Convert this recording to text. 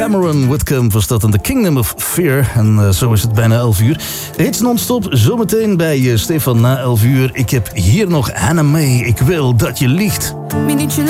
Cameron Whitcomb was dat in The Kingdom of Fear. En zo is het bijna 11 uur. De hits non-stop, zometeen bij Stefan na 11 uur. Ik heb hier nog Hannah May. Ik wil dat je liegt. Minuutje